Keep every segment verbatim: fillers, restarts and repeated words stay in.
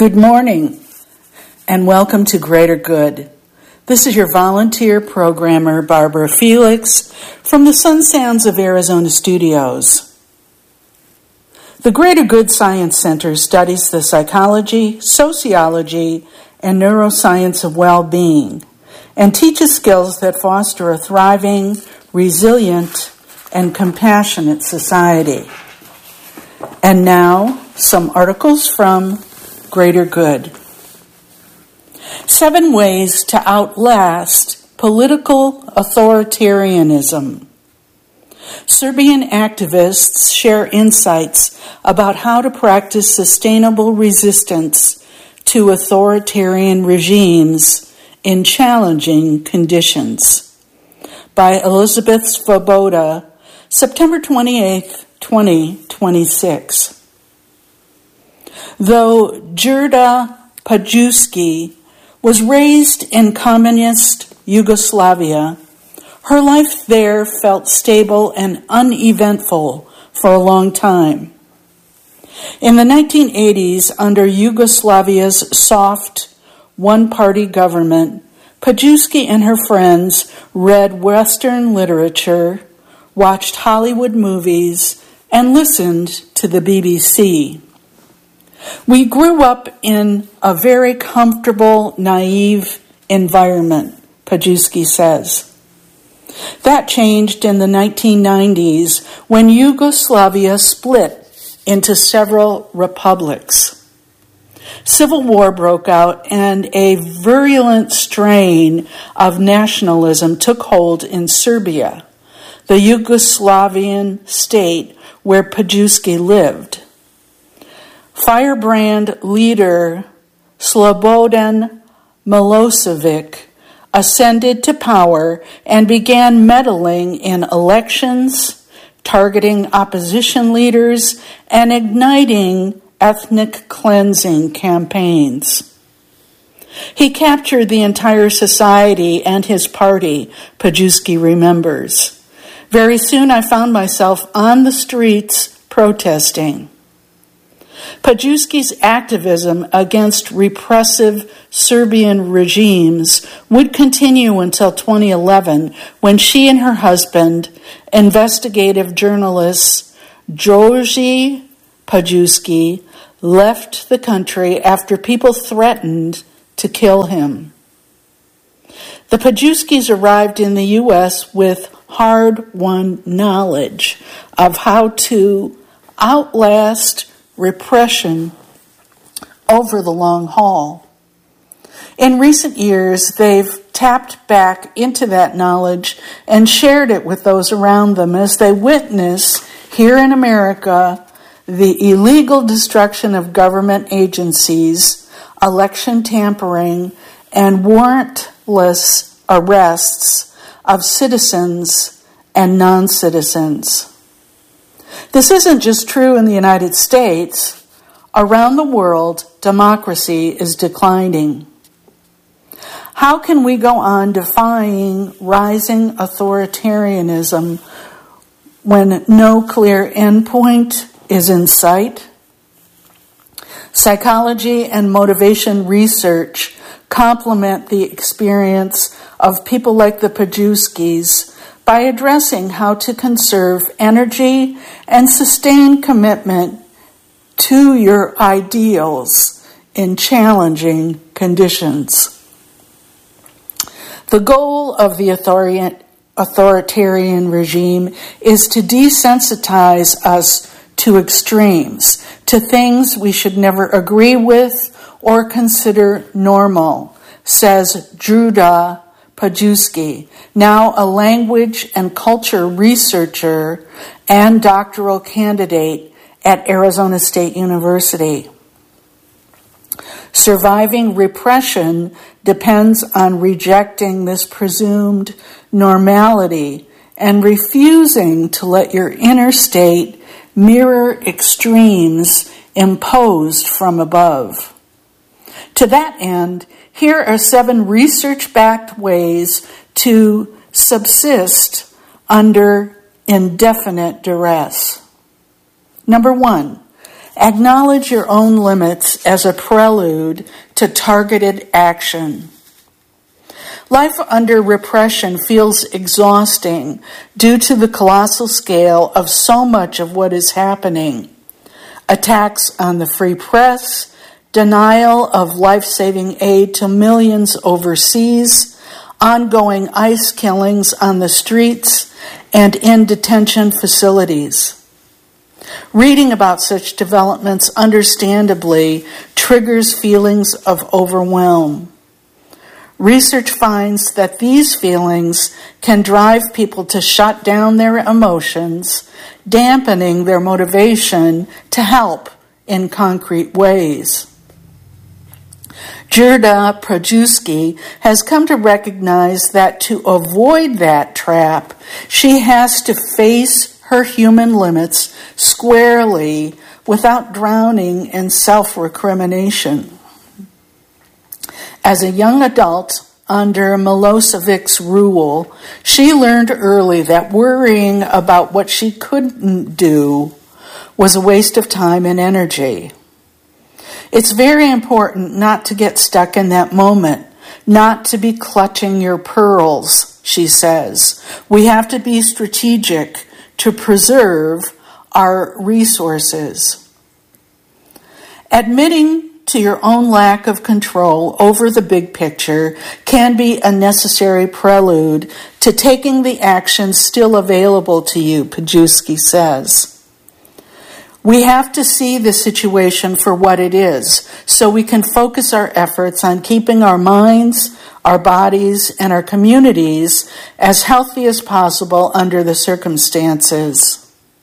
Good morning, and welcome to Greater Good. This is your volunteer programmer, Barbara Felix, from the Sun Sounds of Arizona studios. The Greater Good Science Center studies the psychology, sociology, and neuroscience of well-being, and teaches skills that foster a thriving, resilient, and compassionate society. And now, some articles from Greater Good. Seven ways to outlast political authoritarianism. Serbian activists share insights about how to practice sustainable resistance to authoritarian regimes in challenging conditions. By Elizabeth Svoboda, September twenty-eighth, twenty twenty-six. Though Đurđa Pajuski was raised in communist Yugoslavia, her life there felt stable and uneventful for a long time. In the nineteen eighties, under Yugoslavia's soft, one-party government, Pajuski and her friends read Western literature, watched Hollywood movies, and listened to the B B C. We grew up in a very comfortable, naive environment, Pajuski says. That changed in the nineteen nineties when Yugoslavia split into several republics. Civil war broke out and a virulent strain of nationalism took hold in Serbia, the Yugoslavian state where Pajuski lived. Firebrand leader Slobodan Milosevic ascended to power and began meddling in elections, targeting opposition leaders, and igniting ethnic cleansing campaigns. He captured the entire society and his party, Pajuski remembers. Very soon I found myself on the streets protesting. Pajuski's activism against repressive Serbian regimes would continue until twenty eleven, when she and her husband, investigative journalist Jože Pajuski, left the country after people threatened to kill him. The Pajuskis arrived in the U S with hard-won knowledge of how to outlast repression over the long haul. In recent years, they've tapped back into that knowledge and shared it with those around them as they witness here in America the illegal destruction of government agencies, election tampering, and warrantless arrests of citizens and non-citizens. This isn't just true in the United States. Around the world, democracy is declining. How can we go on defying rising authoritarianism when no clear endpoint is in sight? Psychology and motivation research complement the experience of people like the Pajuskis by addressing how to conserve energy and sustain commitment to your ideals in challenging conditions. The goal of the authoritarian regime is to desensitize us to extremes, to things we should never agree with or consider normal, says Đurđa Pajuski, now a language and culture researcher and doctoral candidate at Arizona State University. Surviving repression depends on rejecting this presumed normality and refusing to let your inner state mirror extremes imposed from above. To that end, here are seven research-backed ways to subsist under indefinite duress. Number one, Acknowledge your own limits as a prelude to targeted action. Life under repression feels exhausting due to the colossal scale of so much of what is happening. Attacks on the free press, denial of life-saving aid to millions overseas, ongoing ICE killings on the streets and in detention facilities. Reading about such developments understandably triggers feelings of overwhelm. Research finds that these feelings can drive people to shut down their emotions, dampening their motivation to help in concrete ways. Gerda Projewski has come to recognize that to avoid that trap, she has to face her human limits squarely without drowning in self-recrimination. As a young adult under Milosevic's rule, she learned early that worrying about what she couldn't do was a waste of time and energy. It's very important not to get stuck in that moment, not to be clutching your pearls, she says. We have to be strategic to preserve our resources. Admitting to your own lack of control over the big picture can be a necessary prelude to taking the action still available to you, Projewski says. We have to see the situation for what it is, so we can focus our efforts on keeping our minds, our bodies, and our communities as healthy as possible under the circumstances.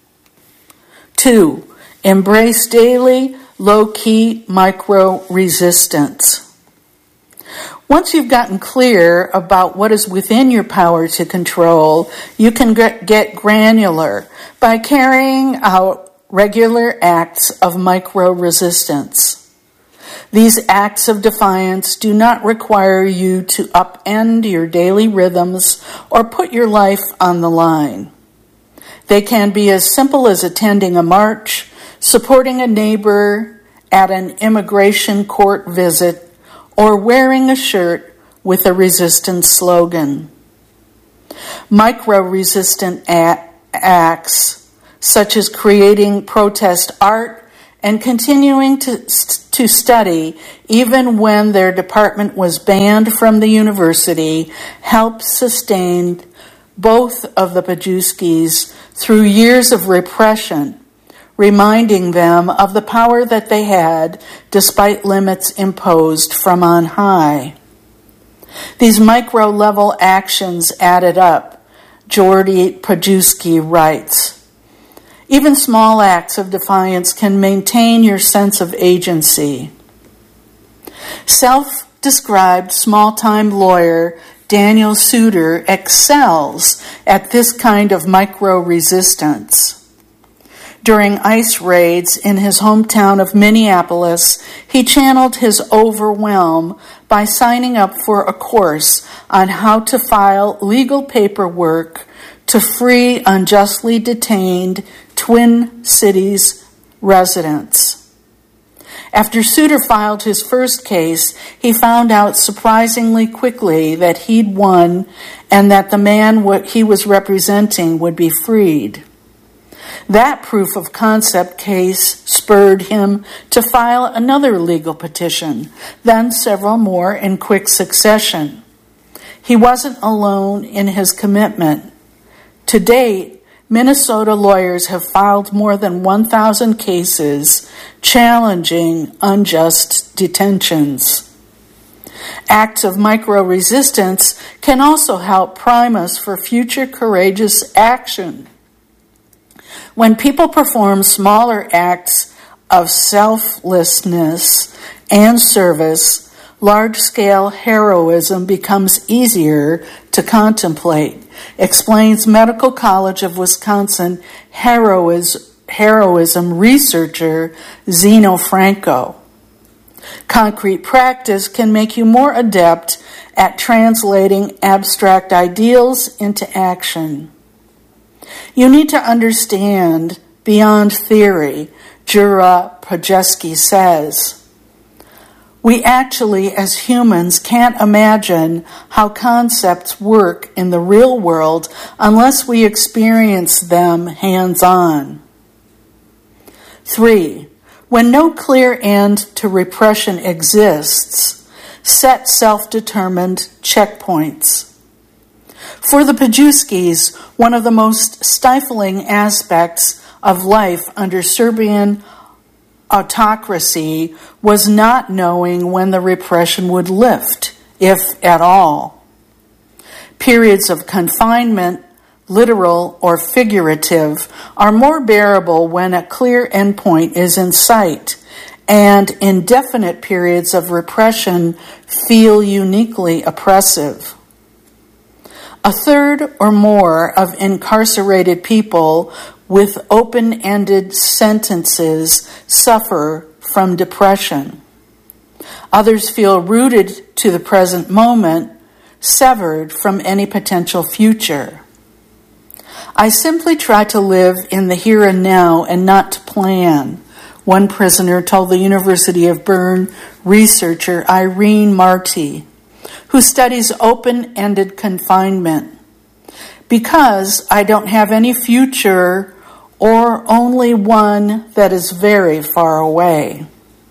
Two, embrace daily, low-key micro-resistance. Once you've gotten clear about what is within your power to control, you can get granular by carrying out regular acts of micro-resistance. These acts of defiance do not require you to upend your daily rhythms or put your life on the line. They can be as simple as attending a march, supporting a neighbor at an immigration court visit, or wearing a shirt with a resistance slogan. Micro-resistant acts such as creating protest art and continuing to, to study even when their department was banned from the university, helped sustain both of the Projewskis through years of repression, reminding them of the power that they had despite limits imposed from on high. These micro-level actions added up, Jordy Projewski writes. Even small acts of defiance can maintain your sense of agency. Self-described small-time lawyer Daniel Suter excels at this kind of micro-resistance. During ICE raids in his hometown of Minneapolis, he channeled his overwhelm by signing up for a course on how to file legal paperwork to free unjustly detained Twin Cities residents. After Suter filed his first case, he found out surprisingly quickly that he'd won and that the man he was representing would be freed. That proof of concept case spurred him to file another legal petition, then several more in quick succession. He wasn't alone in his commitment. To date, Minnesota lawyers have filed more than one thousand cases challenging unjust detentions. Acts of micro-resistance can also help prime us for future courageous action. When people perform smaller acts of selflessness and service, large-scale heroism becomes easier to contemplate, explains Medical College of Wisconsin heroism researcher Zeno Franco. Concrete practice can make you more adept at translating abstract ideals into action. You need to understand, beyond theory, Jura Podjesky says, "We actually, as humans, can't imagine how concepts work in the real world unless we experience them hands-on." Three, when no clear end to repression exists, set self-determined checkpoints. For the Podjeskys, one of the most stifling aspects of life under Serbian autocracy was not knowing when the repression would lift, if at all. Periods of confinement, literal or figurative, are more bearable when a clear endpoint is in sight, and indefinite periods of repression feel uniquely oppressive. A third or more of incarcerated people with open-ended sentences suffer from depression. Others feel rooted to the present moment, severed from any potential future. "I simply try to live in the here and now and not to plan," one prisoner told the University of Bern researcher Irene Marti, who studies open-ended confinement. "Because I don't have any future or only one that is very far away."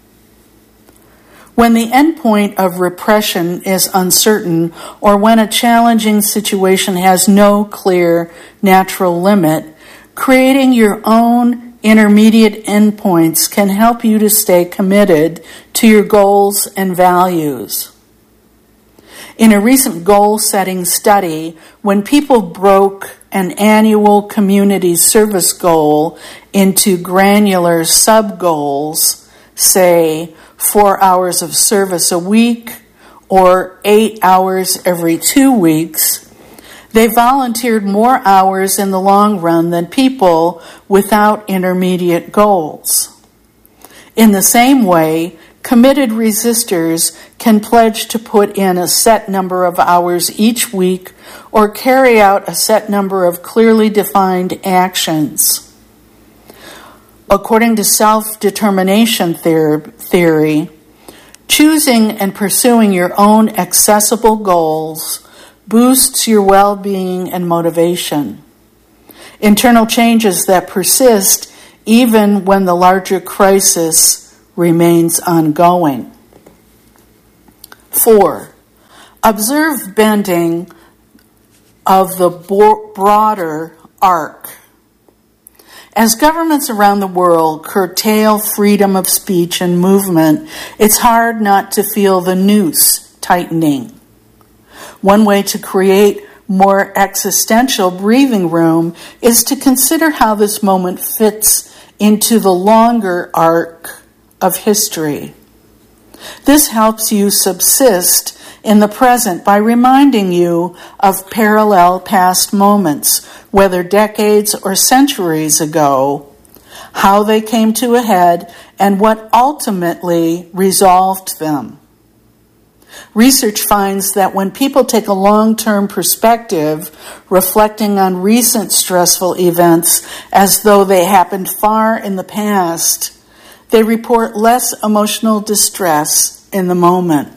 When the endpoint of repression is uncertain, or when a challenging situation has no clear natural limit, creating your own intermediate endpoints can help you to stay committed to your goals and values. In a recent goal-setting study, when people broke an annual community service goal into granular sub-goals, say four hours of service a week or eight hours every two weeks, they volunteered more hours in the long run than people without intermediate goals. In the same way, committed resistors can pledge to put in a set number of hours each week or carry out a set number of clearly defined actions. According to self-determination theory, choosing and pursuing your own accessible goals boosts your well-being and motivation. Internal changes that persist even when the larger crisis remains ongoing. Four, observe bending of the broader arc. As governments around the world curtail freedom of speech and movement, it's hard not to feel the noose tightening. One way to create more existential breathing room is to consider how this moment fits into the longer arc of history. This helps you subsist in the present by reminding you of parallel past moments, whether decades or centuries ago, how they came to a head, and what ultimately resolved them. Research finds that when people take a long-term perspective, reflecting on recent stressful events as though they happened far in the past, they report less emotional distress in the moment.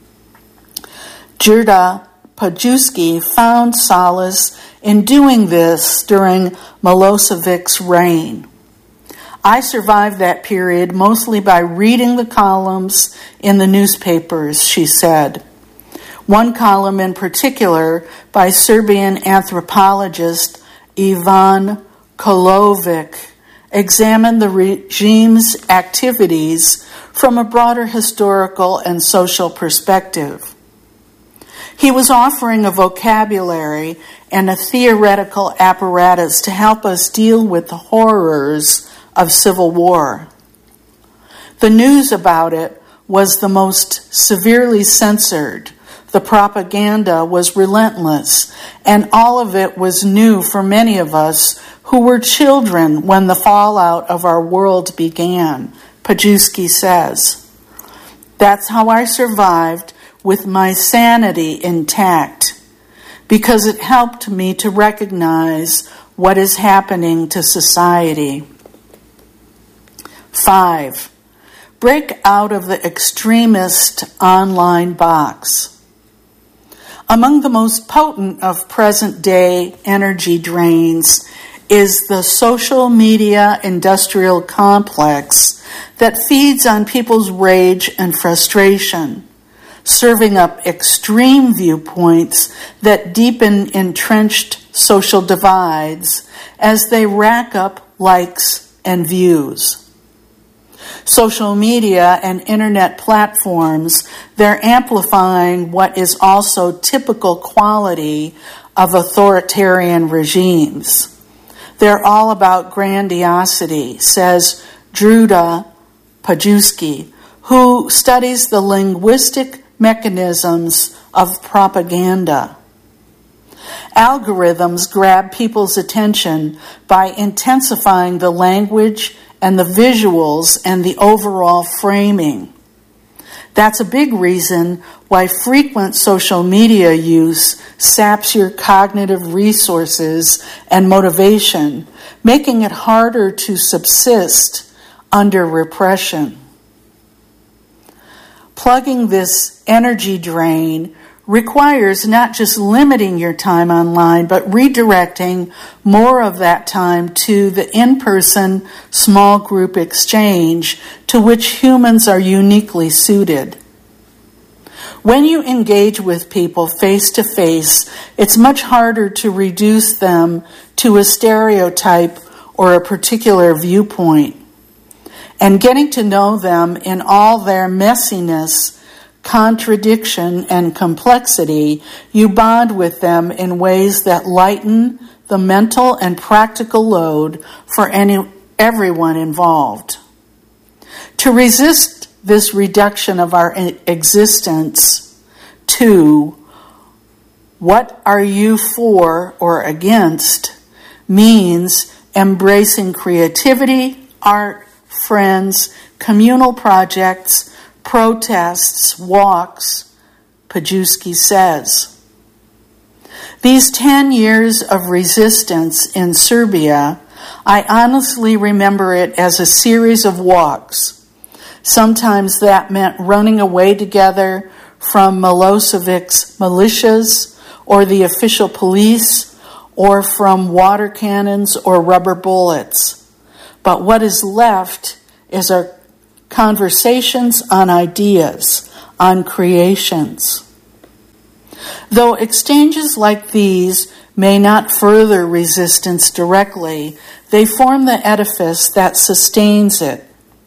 Gerda Podjesky found solace in doing this during Milosevic's reign. "I survived that period mostly by reading the columns in the newspapers," she said. One column in particular by Serbian anthropologist Ivan Kolovic examined the regime's activities from a broader historical and social perspective. He was offering a vocabulary and a theoretical apparatus to help us deal with the horrors of civil war. The news about it was the most severely censored. The propaganda was relentless, and all of it was new for many of us who were children when the fallout of our world began, Podjesky says. "That's how I survived with my sanity intact, because it helped me to recognize what is happening to society." Five, break out of the extremist online box. Among the most potent of present-day energy drains is the social media industrial complex that feeds on people's rage and frustration, serving up extreme viewpoints that deepen entrenched social divides as they rack up likes and views. Social media and internet platforms, they're amplifying what is also typical quality of authoritarian regimes. They're all about grandiosity, says Druda Pajewski, who studies the linguistic mechanisms of propaganda. Algorithms grab people's attention by intensifying the language and the visuals and the overall framing. That's a big reason why frequent social media use saps your cognitive resources and motivation, making it harder to subsist under repression. Plugging this energy drain requires not just limiting your time online, but redirecting more of that time to the in-person small group exchange to which humans are uniquely suited. When you engage with people face to face, it's much harder to reduce them to a stereotype or a particular viewpoint. And getting to know them in all their messiness, contradiction, and complexity, you bond with them in ways that lighten the mental and practical load for any, everyone involved. To resist this reduction of our existence to what are you for or against means embracing creativity, art, friends, communal projects, protests, walks, Pajewski says. These ten years of resistance in Serbia, I honestly remember it as a series of walks. Sometimes that meant running away together from Milosevic's militias or the official police or from water cannons or rubber bullets. But what is left is our conversations on ideas, on creations. Though exchanges like these may not further resistance directly, they form the edifice that sustains it.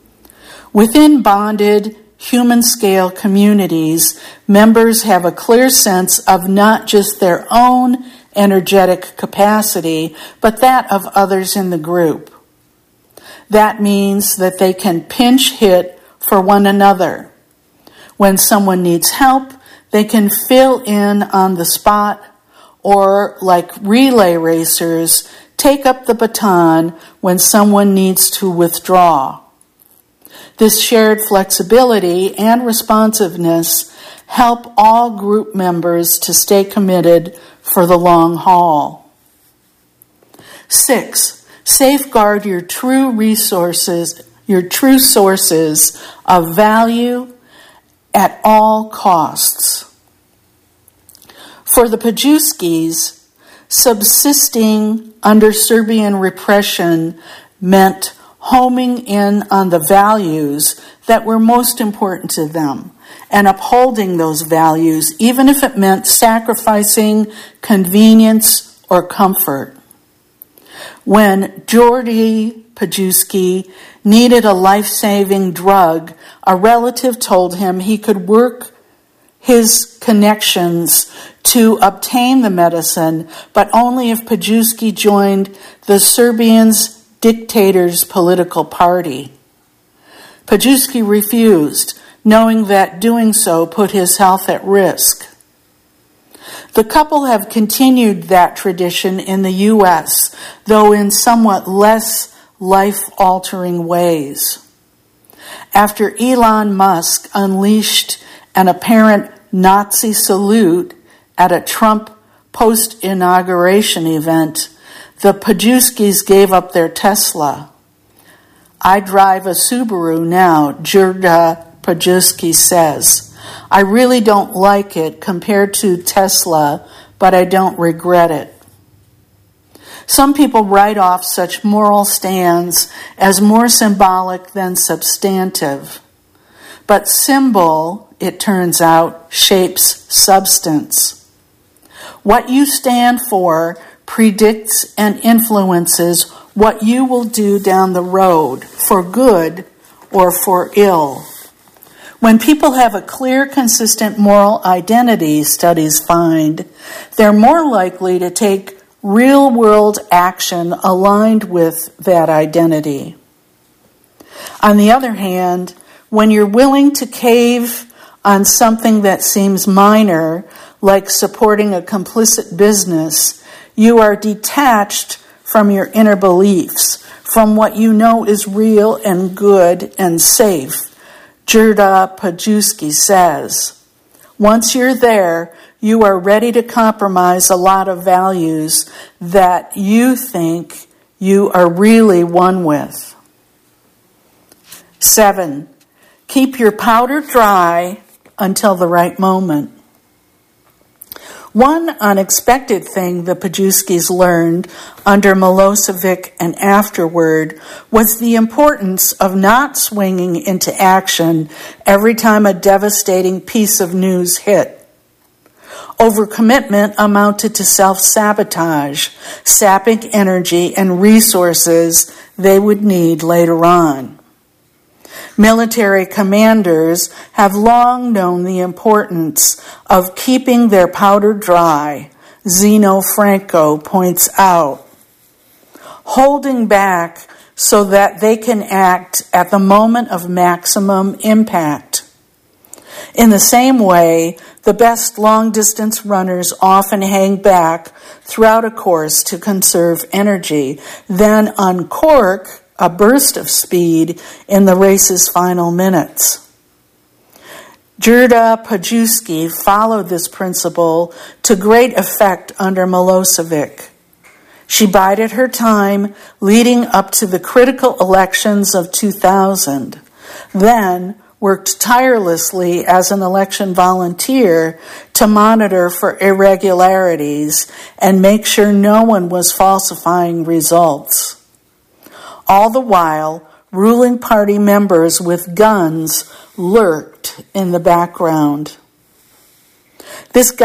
Within bonded, human-scale communities, members have a clear sense of not just their own energetic capacity, but that of others in the group. That means that they can pinch hit for one another. When someone needs help, they can fill in on the spot or, like relay racers, take up the baton when someone needs to withdraw. This shared flexibility and responsiveness help all group members to stay committed for the long haul. Six, safeguard your true resources, your true sources of value at all costs. For the Pajewskis, subsisting under Serbian repression meant homing in on the values that were most important to them and upholding those values, even if it meant sacrificing convenience or comfort. When Jordi Pajewski needed a life-saving drug, a relative told him he could work his connections to obtain the medicine, but only if Pajewski joined the Serbian's dictator's political party. Pajewski refused, knowing that doing so put his health at risk. The couple have continued that tradition in the U S, though in somewhat less life-altering ways. After Elon Musk unleashed an apparent Nazi salute at a Trump post-inauguration event, the Pajewskis gave up their Tesla. I drive a Subaru now, Gerda Pajewski says. I really don't like it compared to Tesla, but I don't regret it. Some people write off such moral stands as more symbolic than substantive. But symbol, it turns out, shapes substance. What you stand for predicts and influences what you will do down the road, for good or for ill. When people have a clear, consistent moral identity, studies find, they're more likely to take real-world action aligned with that identity. On the other hand, when you're willing to cave on something that seems minor, like supporting a complicit business, you are detached from your inner beliefs, from what you know is real and good and safe. Gerda Pajewski says, once you're there, you are ready to compromise a lot of values that you think you are really one with. Seven, keep your powder dry until the right moment. One unexpected thing the Pajewskis learned under Milosevic and afterward was the importance of not swinging into action every time a devastating piece of news hit. Overcommitment amounted to self-sabotage, sapping energy and resources they would need later on. Military commanders have long known the importance of keeping their powder dry, Zeno Franco points out, holding back so that they can act at the moment of maximum impact. In the same way, the best long-distance runners often hang back throughout a course to conserve energy, then uncork a burst of speed in the race's final minutes. Gerda Pajewski followed this principle to great effect under Milosevic. She bided her time leading up to the critical elections of two thousand, then worked tirelessly as an election volunteer to monitor for irregularities and make sure no one was falsifying results. All the while, ruling party members with guns lurked in the background. This